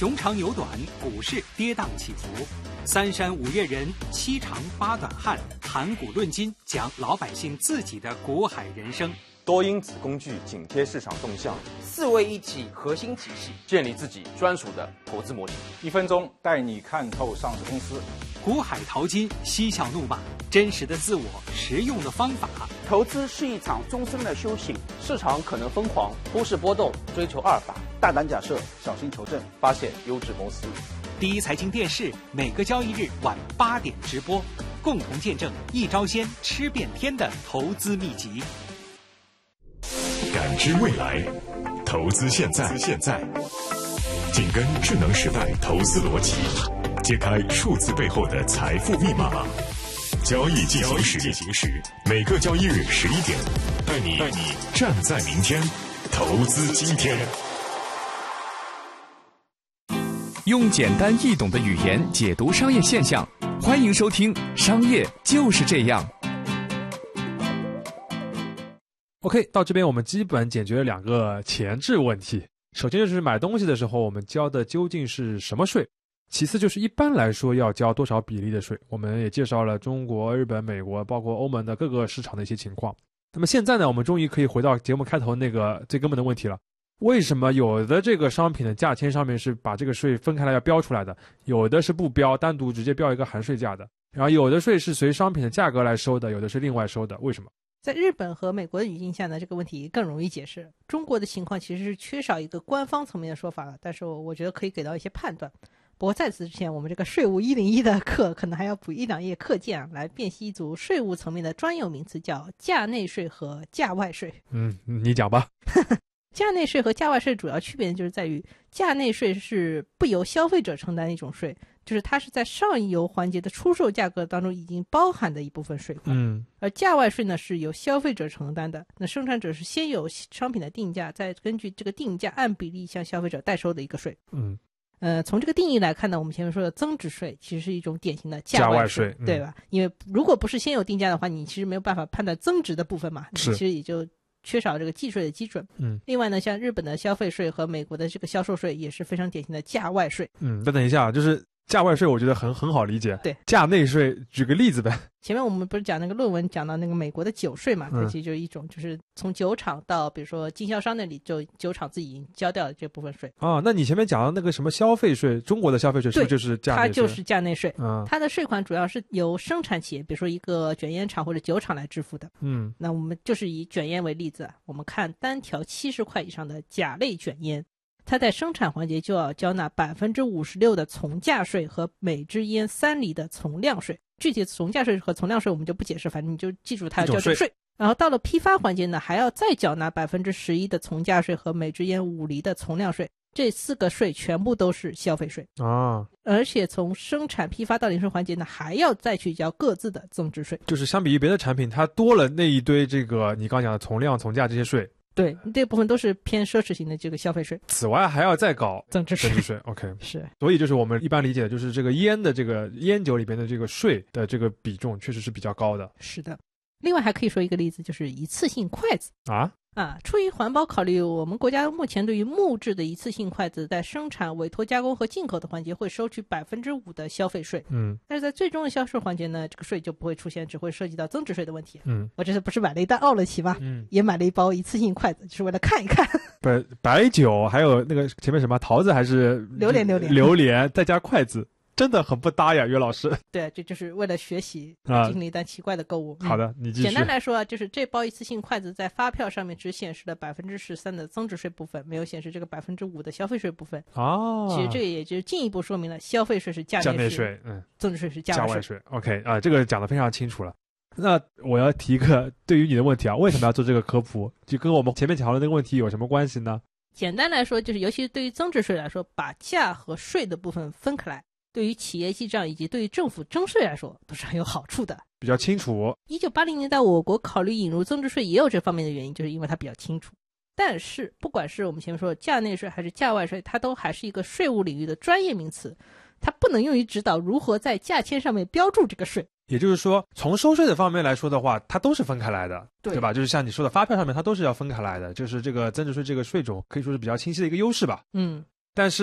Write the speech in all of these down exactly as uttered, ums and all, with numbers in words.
熊长牛短，股市跌宕起伏。三山五岳人，七长八短汉，谈股论金，讲老百姓自己的股海人生。 多因子工具紧贴市场动向， 四位一体核心体系， 建立自己专属的投资模型。 一分钟带你看透上市公司。 股海淘金，嬉笑怒骂，真实的自我，实用的方法。 投资是一场终身的修行， 市场可能疯狂，忽视波动，追求阿尔法， 大胆假设，小心求证， 发现优质公司。 第一财经电视每个交易日晚八点直播，共同见证一招鲜吃遍天的投资秘籍。 感知未来，投资现在，现在紧跟智能时代投资逻辑，揭开数字背后的财富密码。交易进行时，进行时，每个交易日十一点，带你带你站在明天，投资今天。 用简单易懂的语言解读商业现象，欢迎收听《商业就是这样》。 OK， 到这边我们基本解决了两个前置问题。首先就是买东西的时候，我们交的究竟是什么税？其次就是一般来说要交多少比例的税？我们也介绍了中国、日本、美国，包括欧盟的各个市场的一些情况。那么现在呢，我们终于可以回到节目开头那个最根本的问题了。为什么有的这个商品的价签上面是把这个税分开来要标出来的，有的是不标，单独直接标一个含税价的，然后有的税是随商品的价格来收的，有的是另外收的，为什么？ 在日本和美国的语境下呢，这个问题更容易解释。中国的情况其实是缺少一个官方层面的说法了，但是我觉得可以给到一些判断。不过在此之前，我们这个税务一零一的课可能还要补一两页课件啊，来辨析一组税务层面的专有名词，叫价内税和价外税。 嗯，你讲吧。 价内税和价外税主要区别就是在于，价内税是不由消费者承担的一种税，就是它是在上游环节的出售价格当中已经包含的一部分税款。 嗯， 而价外税呢是由消费者承担的，那生产者是先有商品的定价，再根据这个定价按比例向消费者代收的一个税。 嗯， 呃，从这个定义来看呢，我们前面说的增值税其实是一种典型的价外税， 价外税、嗯、 对吧？因为如果不是先有定价的话，你其实没有办法判断增值的部分嘛，你其实也就缺少这个计税的基准。 嗯， 另外呢，像日本的消费税和美国的这个销售税也是非常典型的价外税。 嗯，再等一下，就是价外税我觉得很很好理解。 对， 价内税举个例子呗。 前面我们不是讲那个论文讲到那个美国的酒税嘛，它、 嗯、 其实就是一种就是从酒厂到比如说经销商那里，就酒厂自己已经交掉的这部分税。 哦，那你前面讲的那个什么消费税，中国的消费税是不是就是价内税？ 它就是价内税。 嗯， 它的税款主要是由生产企业，比如说一个卷烟厂或者酒厂来支付的。 嗯， 那我们就是以卷烟为例子，我们看单条七十块以上的甲类卷烟，它在生产环节就要交纳百分之五十六的从价税和每支烟三厘的从量税。具体从价税和从量税我们就不解释，反正你就记住它要交这个税。然后到了批发环节呢，还要再缴纳百分之十一的从价税和每支烟五厘的从量税。这四个税全部都是消费税啊， 而且从生产批发到零售环节呢，还要再去交各自的增值税。 就是相比于别的产品，它多了那一堆这个你刚讲的从量、从价这些税。 对，这部分都是偏奢侈型的这个消费税。 此外还要再搞增值税。 增值税 OK 是， 所以就是我们一般理解的就是这个烟的这个烟酒里边的这个税的这个比重确实是比较高的。 是的。另外还可以说一个例子，就是一次性筷子啊啊，出于环保考虑，我们国家目前对于木质的一次性筷子在生产、委托加工和进口的环节会收取百分之五的消费税。 嗯， 但是在最终的销售环节呢，这个税就不会出现，只会涉及到增值税的问题。 嗯， 我这次不是买了一袋奥乐奇吗？ 嗯， 也买了一包一次性筷子，就是为了看一看。 白白酒，还有那个前面什么桃子还是榴莲，榴莲， 榴莲，再加筷子。真的很不搭呀，岳老师。 对，这就是为了学习啊， 进行了一单奇怪的购物。 嗯、好的，你继续。 简单来说啊，就是这包一次性筷子在发票上面只显示了百分之十三的增值税部分，没有显示这个百分之五的消费税部分。 哦， 其实这也就进一步说明了消费税是价内税， 价内税，嗯， 增值税是价外税。 外税 OK 啊，这个讲得非常清楚了。那我要提一个对于你的问题啊，为什么要做这个科普？就跟我们前面讲的那个问题有什么关系呢？ 简单来说，就是尤其是对于增值税来说，把价和税的部分分开来，对于企业记账以及对于政府征税来说都是很有好处的， 比较清楚。 一九八零年代我国考虑引入增值税也有这方面的原因，就是因为它比较清楚。但是不管是我们前面说的价内税还是价外税，它都还是一个税务领域的专业名词，它不能用于指导如何在价签上面标注这个税。 也就是说，从收税的方面来说的话，它都是分开来的， 对, 对吧？就是像你说的发票上面，它都是要分开来的，就是这个增值税这个税种可以说是比较清晰的一个优势吧。 嗯， 但是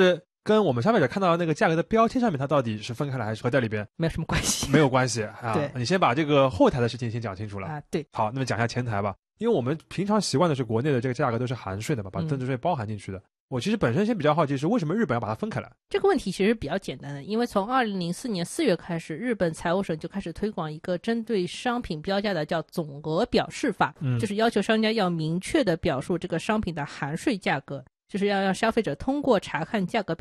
跟我们消费者看到的那个价格的标签上面，它到底是分开来还是合在里边？ 没有什么关系， 没有关系啊。 对， 你先把这个后台的事情先讲清楚了啊。对， 好，那么讲一下前台吧，因为我们平常习惯的是国内的这个价格都是含税的嘛，把增值税包含进去的。嗯，我其实本身先比较好奇是为什么日本要把它分开来？ 这个问题其实比较简单的，因为从二零零四年四月开始，日本财务省就开始推广一个针对商品标价的叫总额表示法，嗯，就是要求商家要明确的表述这个商品的含税价格，就是要让消费者通过查看价格